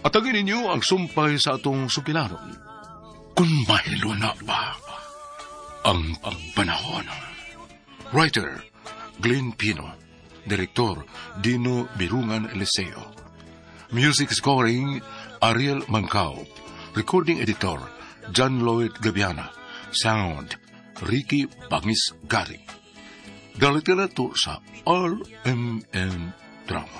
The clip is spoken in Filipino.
Atagin ninyo ang sumpay sa atong sukilanon. Kung mahilo na ba ang panahon. Writer, Glenn Pino. Direktor, Dino Birungan Eliseo. Music scoring, Ariel Mancao. Recording editor, John Lloyd Gabiana. Sound, Ricky Bangis Gari. Dalitila to sa RMN Drama.